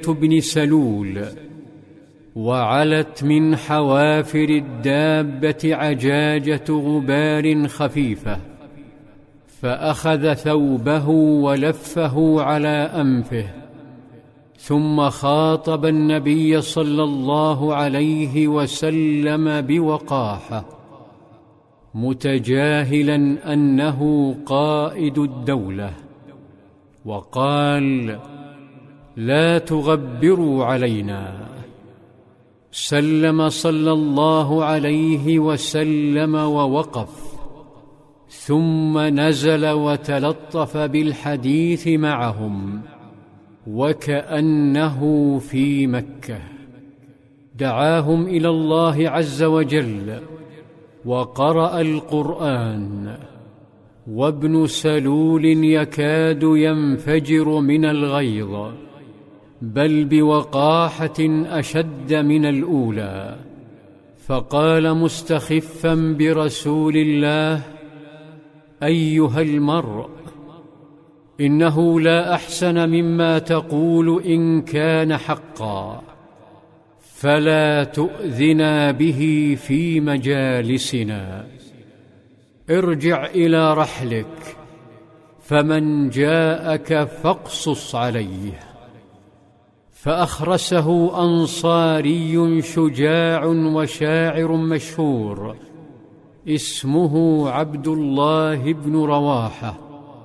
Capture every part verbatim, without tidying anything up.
بن سلول، وعلت من حوافر الدابة عجاجة غبار خفيفة، فأخذ ثوبه ولفه على أنفه، ثم خاطب النبي صلى الله عليه وسلم بوقاحة، متجاهلا أنه قائد الدولة، وقال: لا تغبروا علينا. سلم صلى الله عليه وسلم ووقف، ثم نزل وتلطف بالحديث معهم وكأنه في مكة. دعاهم إلى الله عز وجل وقرأ القرآن، وابن سلول يكاد ينفجر من الغيظ، بل بوقاحة أشد من الأولى، فقال مستخفا برسول الله: أيها المرء، إنه لا أحسن مما تقول إن كان حقا، فلا تؤذنا به في مجالسنا. ارجع إلى رحلك، فمن جاءك فاقصص عليه. فأخرسه أنصاري شجاع وشاعر مشهور اسمه عبد الله بن رواحة،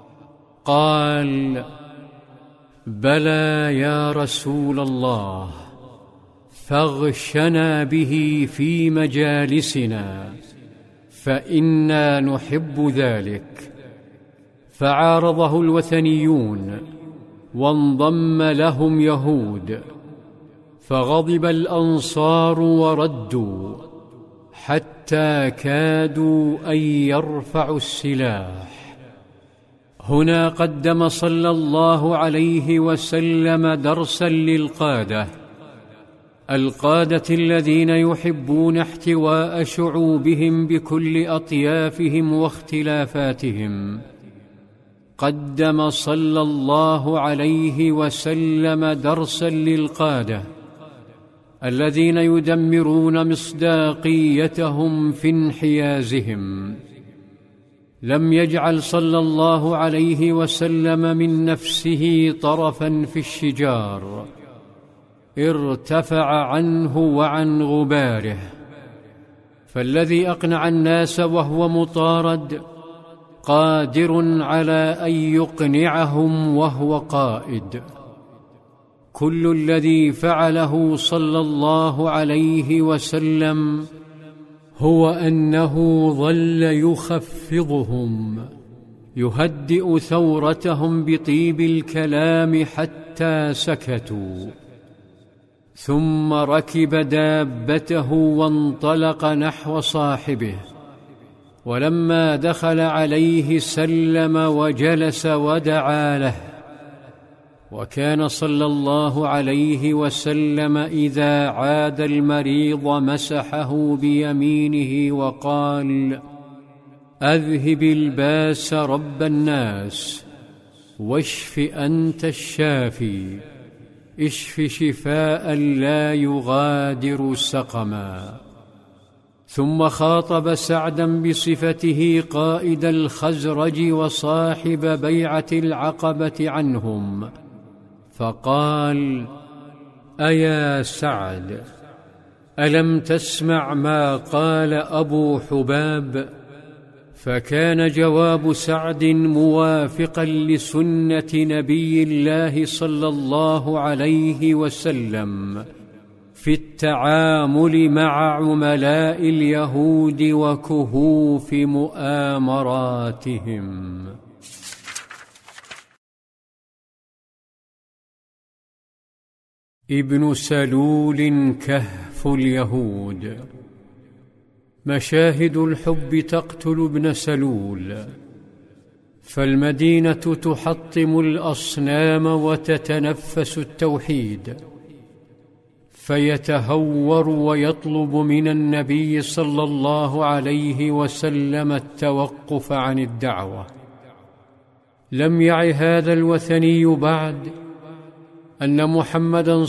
قال: بلى يا رسول الله، فاغشنا به في مجالسنا، فإنا نحب ذلك. فعارضه الوثنيون، وانضم لهم يهود، فغضب الأنصار وردوا، حتى كادوا أن يرفعوا السلاح. هنا قدم صلى الله عليه وسلم درسا للقادة، القادة الذين يحبون احتواء شعوبهم بكل أطيافهم واختلافاتهم. قدم صلى الله عليه وسلم درسا للقادة الذين يدمرون مصداقيتهم في انحيازهم. لم يجعل صلى الله عليه وسلم من نفسه طرفا في الشجار، ارتفع عنه وعن غباره. فالذي أقنع الناس وهو مطارد قادر على أن يقنعهم وهو قائد. كل الذي فعله صلى الله عليه وسلم هو أنه ظل يخفضهم، يهدئ ثورتهم بطيب الكلام حتى سكتوا، ثم ركب دابته وانطلق نحو صاحبه. ولما دخل عليه سلم وجلس ودعا له. وكان صلى الله عليه وسلم إذا عاد المريض مسحه بيمينه وقال: أذهب الباس رب الناس، واشف أنت الشافي، اشف شفاء لا يغادر سقما. ثم خاطب سعدا بصفته قائد الخزرج وصاحب بيعة العقبة عنهم، فقال: أيا سعد، ألم تسمع ما قال أبو حباب؟ فكان جواب سعد موافقا لسنة نبي الله صلى الله عليه وسلم في التعامل مع عملاء اليهود وكهوف مؤامراتهم. ابن سلول كهف اليهود. مشاهد الحب تقتل ابن سلول، فالمدينة تحطم الأصنام وتتنفس التوحيد، فيتهور ويطلب من النبي صلى الله عليه وسلم التوقف عن الدعوة. لم يع هذا الوثني بعد أن محمدًا